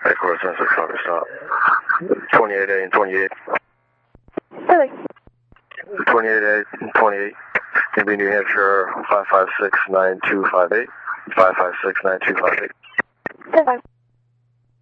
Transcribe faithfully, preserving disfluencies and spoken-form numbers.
Headquarters ten six, copy, stop. twenty-eight A and twenty-eight. Really? twenty-eight A and twenty-eight. Gonna be New Hampshire five five six nine two five eight. five five six nine two five eight. ten five.